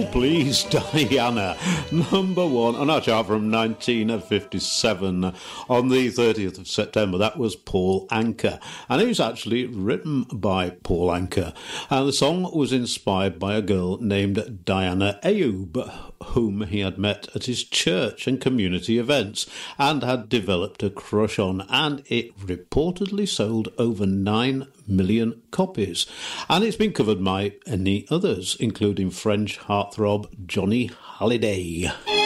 Please Diana, number one on our chart from 1957 on the 30th of September. That was Paul Anka, and it was actually written by Paul Anka, and the song was inspired by a girl named Diana Ayoub, whom he had met at his church and community events and had developed a crush on, and it reportedly sold over 9 million copies, and it's been covered by many others, including French heartthrob Johnny Hallyday.